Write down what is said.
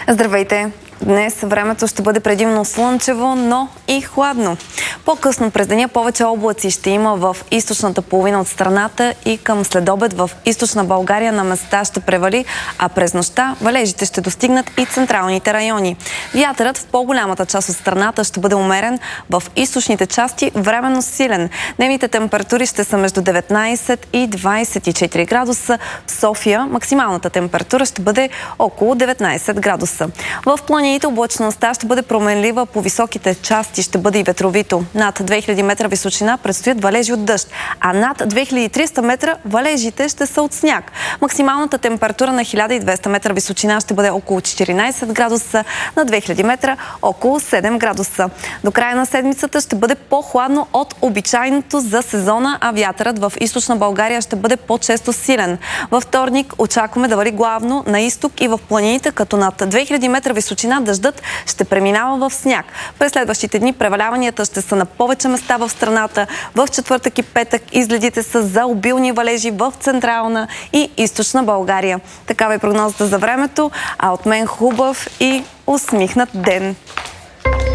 Здравейте! Днес времето ще бъде предимно слънчево, но и хладно. По-късно през деня повече облаци ще има в източната половина от страната и към следобед в източна България на места ще превали, а през нощта валежите ще достигнат и централните райони. Вятърът в по-голямата част от страната ще бъде умерен, в източните части временно силен. Дневните температури ще са между 19 и 24 градуса. В София максималната температура ще бъде около 19 градуса. В планините облачността ще бъде променлива, по високите части ще бъде и ветровито. Над 2000 метра височина предстоят валежи от дъжд, а над 2300 метра валежите ще са от сняг. Максималната температура на 1200 метра височина ще бъде около 14 градуса, на 2000 метра около 7 градуса. До края на седмицата ще бъде по-хладно от обичайното за сезона, а вятърът в източна България ще бъде по-често силен. Във вторник очакваме да вали главно на изток и в планините, като над 2000 метра височина дъждът ще преминава в сняг. През следващите дни преваляванията ще са на повече места в страната. В четвъртък и петък изгледите са за обилни валежи в централна и източна България. Такава е прогнозата за времето, а от мен хубав и усмихнат ден!